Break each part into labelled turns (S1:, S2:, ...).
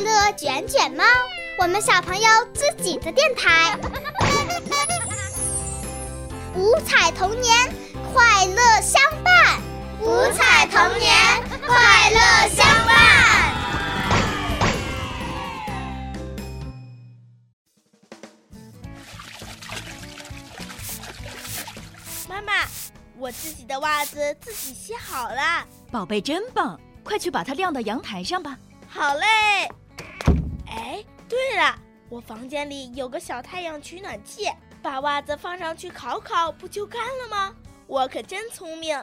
S1: 乐卷卷猫，我们小朋友自己的电台。五彩童年，快乐相伴。五彩童年，快乐相伴。
S2: 妈妈，我自己的袜子自己洗好了。
S3: 宝贝真棒，快去把它晾到阳台上吧。
S2: 好嘞。哎，对了，我房间里有个小太阳取暖器，把袜子放上去烤烤，不就干了吗？我可真聪明。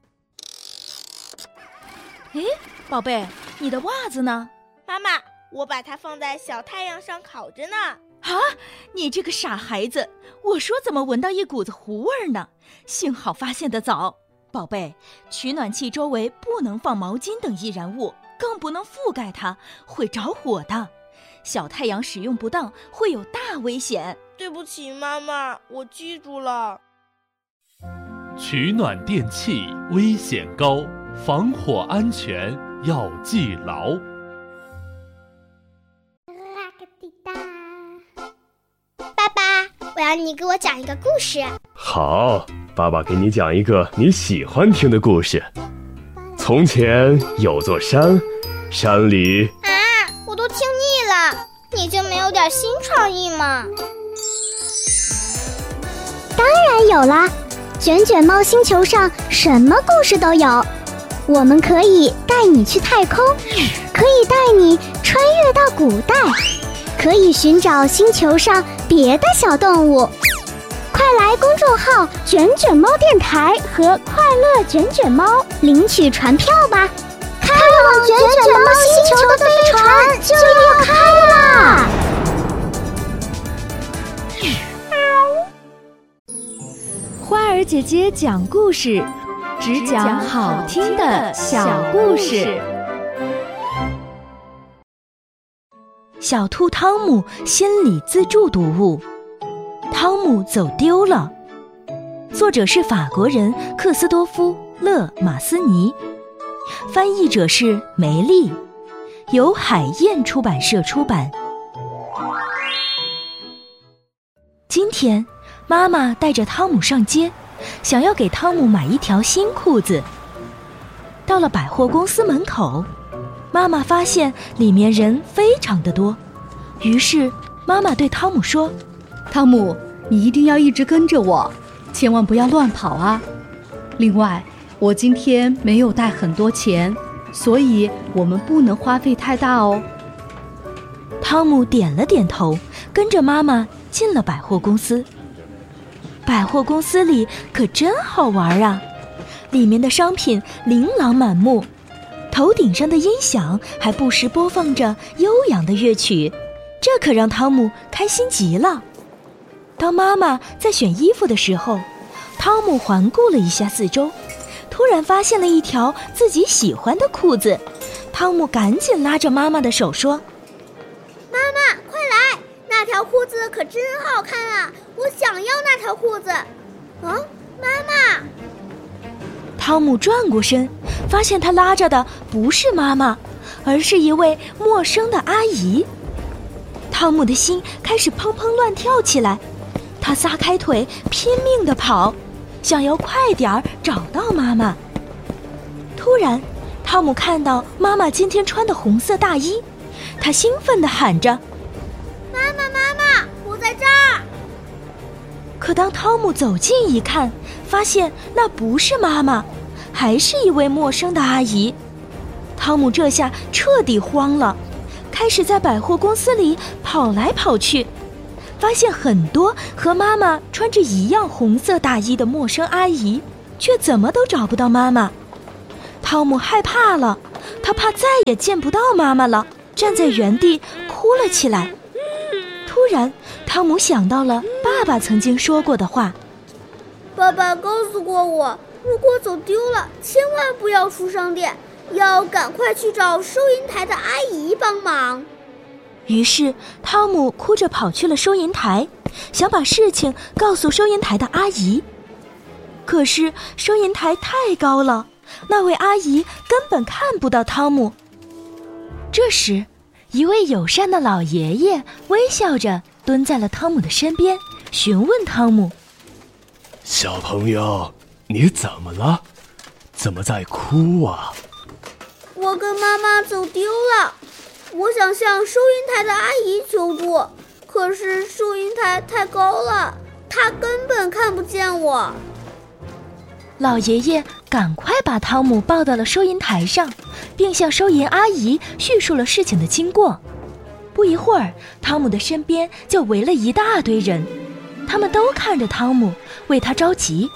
S3: 哎，宝贝，你的袜子呢？
S2: 妈妈，我把它放在小太阳上烤着呢。
S3: 啊，你这个傻孩子，我说怎么闻到一股子糊味儿呢？幸好发现得早。宝贝，取暖器周围不能放毛巾等易燃物，更不能覆盖它，会着火的。小太阳使用不当会有大危险。
S2: 对不起妈妈，我记住了。
S4: 取暖电器危险高，防火安全要记牢。
S1: 爸爸，我要你给我讲一个故事。
S5: 好，爸爸给你讲一个你喜欢听的故事。从前有座山，山里……
S1: 我都听腻了，你就没有点新创意吗？
S6: 当然有啦，卷卷猫星球上什么故事都有。我们可以带你去太空，可以带你穿越到古代，可以寻找星球上别的小动物。快来公众号卷卷猫电台和快乐卷卷猫领取船票吧，开往卷卷猫星球的飞船就要开啦！
S7: 花儿姐姐讲故事，只讲好听的小故事。
S3: 小兔汤姆心理自助读物，汤姆走丢了。作者是法国人克斯多夫·勒马斯尼，翻译者是梅丽，由海燕出版社出版。今天妈妈带着汤姆上街，想要给汤姆买一条新裤子。到了百货公司门口，妈妈发现里面人非常的多，于是妈妈对汤姆说：
S7: 汤姆，你一定要一直跟着我，千万不要乱跑啊！另外，我今天没有带很多钱，所以我们不能花费太大哦。
S3: 汤姆点了点头，跟着妈妈进了百货公司。百货公司里可真好玩啊，里面的商品琳琅满目，头顶上的音响还不时播放着悠扬的乐曲，这可让汤姆开心极了。当妈妈在选衣服的时候，汤姆环顾了一下四周，突然发现了一条自己喜欢的裤子。汤姆赶紧拉着妈妈的手说：
S1: 妈妈，快来，那条裤子可真好看啊，我想要那条裤子。妈妈。
S3: 汤姆转过身，发现他拉着的不是妈妈，而是一位陌生的阿姨。汤姆的心开始砰砰乱跳起来，他撒开腿拼命地跑，想要快点儿找到妈妈。突然，汤姆看到妈妈今天穿的红色大衣，他兴奋地喊着：
S1: 妈妈，我在这儿！
S3: 可当汤姆走近一看，发现那不是妈妈，还是一位陌生的阿姨。汤姆这下彻底慌了，开始在百货公司里跑来跑去，发现很多和妈妈穿着一样红色大衣的陌生阿姨，却怎么都找不到妈妈。汤姆害怕了，他怕再也见不到妈妈了，站在原地哭了起来。突然，汤姆想到了爸爸曾经说过的话：
S1: 爸爸告诉过我，如果走丢了，千万不要出商店，要赶快去找收银台的阿姨帮忙。
S3: 于是汤姆哭着跑去了收银台，想把事情告诉收银台的阿姨。可是收银台太高了，那位阿姨根本看不到汤姆。这时一位友善的老爷爷微笑着蹲在了汤姆的身边，询问汤姆：
S5: 小朋友，你怎么了？怎么在哭啊？
S1: 我跟妈妈走丢了，我想向收银台的阿姨求助，可是收银台太高了，她根本看不见我。
S3: 老爷爷赶快把汤姆抱到了收银台上，并向收银阿姨叙述了事情的经过。不一会儿，汤姆的身边就围了一大堆人，他们都看着汤姆，为他着急。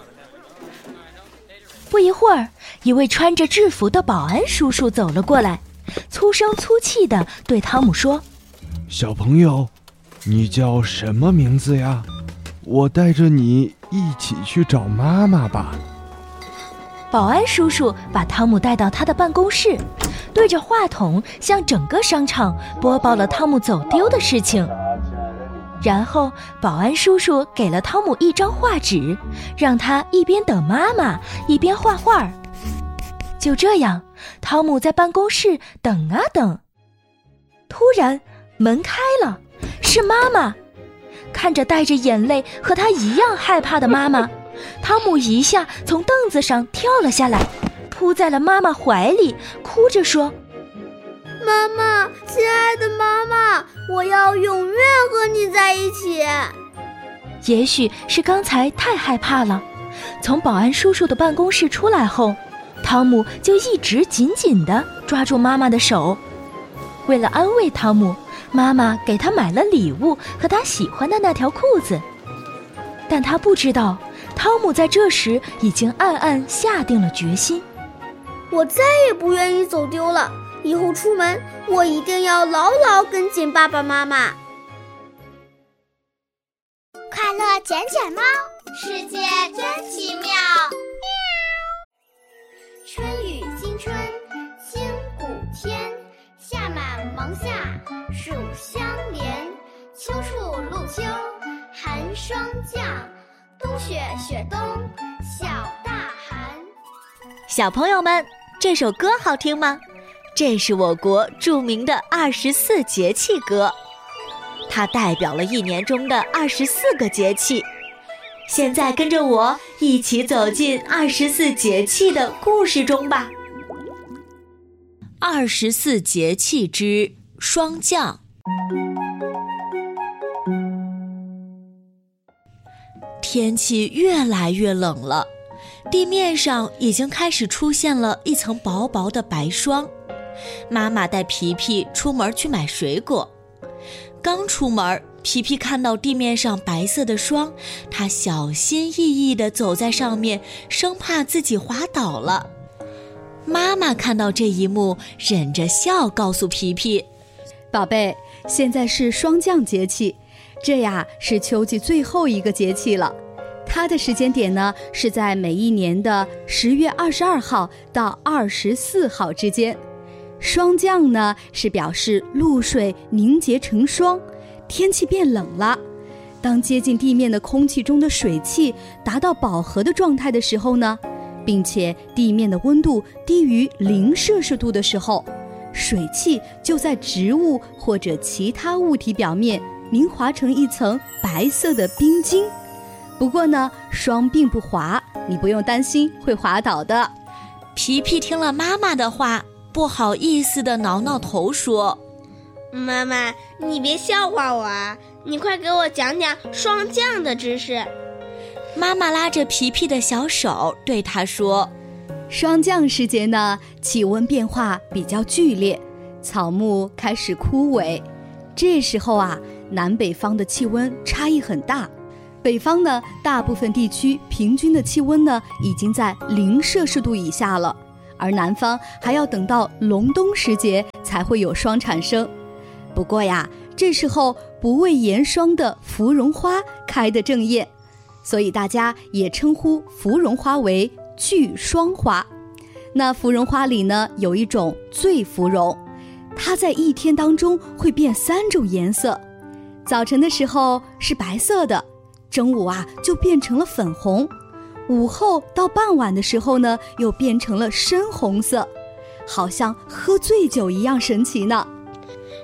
S3: 不一会儿，一位穿着制服的保安叔叔走了过来，粗声粗气地对汤姆说：
S8: 小朋友，你叫什么名字呀？我带着你一起去找妈妈吧。
S3: 保安叔叔把汤姆带到他的办公室，对着话筒向整个商场播报了汤姆走丢的事情。然后保安叔叔给了汤姆一张画纸，让他一边等妈妈一边画画。就这样，汤姆在办公室等啊等。突然门开了，是妈妈。看着带着眼泪和他一样害怕的妈妈，汤姆一下从凳子上跳了下来，扑在了妈妈怀里，哭着说：
S1: 妈妈，亲爱的妈妈，我要永远和你在一起。
S3: 也许是刚才太害怕了，从保安叔叔的办公室出来后，汤姆就一直紧紧地抓住妈妈的手。为了安慰汤姆，妈妈给他买了礼物和他喜欢的那条裤子。但他不知道，汤姆在这时已经暗暗下定了决心：
S1: 我再也不愿意走丢了，以后出门我一定要牢牢跟紧爸爸妈妈。
S6: 快乐捡捡猫，世界真奇妙。春雨惊春，清谷天，夏满芒夏，暑相连。秋处露秋，寒霜降，冬雪雪冬，小大寒。
S9: 小朋友们，这首歌好听吗？这是我国著名的24节气歌，它代表了一年中的24个节气。现在跟着我一起走进24节气的故事中吧。24节气之霜降。天气越来越冷了，地面上已经开始出现了一层薄薄的白霜。妈妈带皮皮出门去买水果，刚出门，皮皮看到地面上白色的霜，他小心翼翼地走在上面，生怕自己滑倒了。妈妈看到这一幕，忍着笑告诉皮皮：
S7: 宝贝，现在是霜降节气，这呀是秋季最后一个节气了。它的时间点呢，是在每一年的10月22号到24号之间。霜降呢，是表示露水凝结成霜，天气变冷了。当接近地面的空气中的水汽达到饱和的状态的时候呢，并且地面的温度低于0摄氏度的时候，水汽就在植物或者其他物体表面凝华成一层白色的冰晶。不过呢，霜并不滑，你不用担心会滑倒的。
S9: 皮皮听了妈妈的话，不好意思地挠挠头说：
S2: 妈妈，你别笑话我啊，你快给我讲讲霜降的知识。
S9: 妈妈拉着皮皮的小手对他说：
S7: 霜降时节呢，气温变化比较剧烈，草木开始枯萎。这时候啊，南北方的气温差异很大。北方呢，大部分地区平均的气温呢，已经在0摄氏度以下了，而南方还要等到隆冬时节才会有霜产生。不过呀，这时候不畏严霜的芙蓉花开得正艳，所以大家也称呼芙蓉花为聚霜花。那芙蓉花里呢，有一种醉芙蓉，它在一天当中会变3种颜色。早晨的时候是白色的，中午啊就变成了粉红，午后到傍晚的时候呢，又变成了深红色，好像喝醉酒一样神奇呢。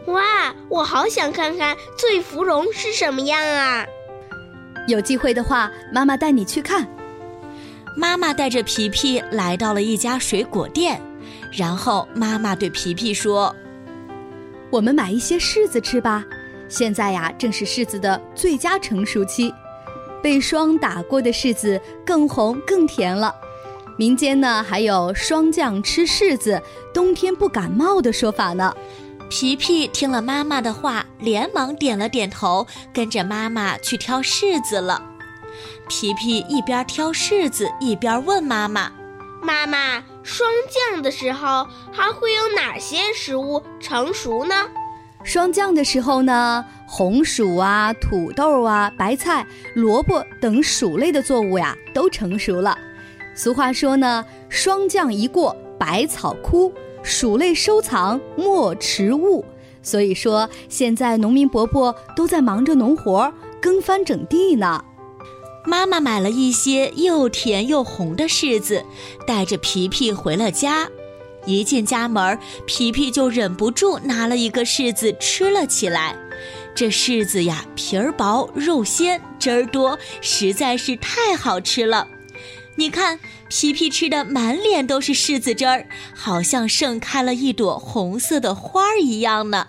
S2: 哇，我好想看看醉芙蓉是什么样啊！
S7: 有机会的话，妈妈带你去看。
S9: 妈妈带着皮皮来到了一家水果店，然后妈妈对皮皮说：“
S7: 我们买一些柿子吃吧，现在呀，正是柿子的最佳成熟期，被霜打过的柿子更红更甜了。民间呢还有霜降吃柿子，冬天不感冒的说法呢。”
S9: 皮皮听了妈妈的话，连忙点了点头，跟着妈妈去挑柿子了。皮皮一边挑柿子一边问妈妈：“
S2: 妈妈，霜降的时候还会有哪些食物成熟呢？”
S7: 霜降的时候呢，红薯啊、土豆啊、白菜、萝卜等薯类的作物呀都成熟了。俗话说呢，霜降一过，百草枯，薯类收藏莫迟误。所以说，现在农民伯伯都在忙着农活，耕翻整地呢。
S9: 妈妈买了一些又甜又红的柿子，带着皮皮回了家。一进家门，皮皮就忍不住拿了一个柿子吃了起来。这柿子呀，皮儿薄，肉鲜，汁儿多，实在是太好吃了。你看，皮皮吃的满脸都是柿子汁儿，好像盛开了一朵红色的花儿一样呢。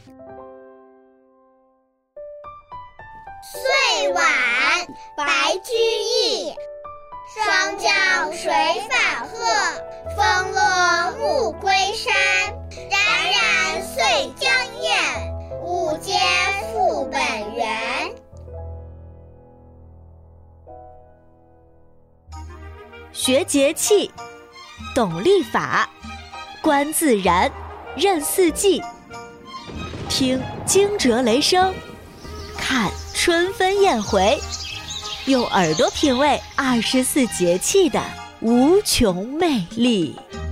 S10: 岁晚白居易，霜降水返鹤，风落木归山。冉冉岁将晏，物皆复本源。
S9: 学节气，懂历法，观自然，认四季，听惊蛰雷声，看春分燕回，用耳朵品味24节气的无穷魅力。